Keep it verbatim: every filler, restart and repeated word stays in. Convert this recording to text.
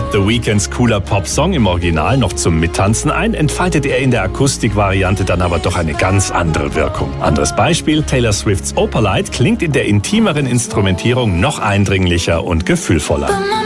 The Weeknds cooler Popsong im Original noch zum Mittanzen ein, entfaltet er in der Akustikvariante dann aber doch eine ganz andere Wirkung. Anderes Beispiel, Taylor Swifts Opalite klingt in der intimeren Instrumentierung noch eindringlicher und gefühlvoller.